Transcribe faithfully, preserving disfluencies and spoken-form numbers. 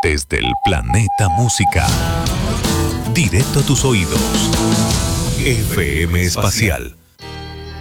Desde el planeta música, directo a tus oídos. F M Espacial.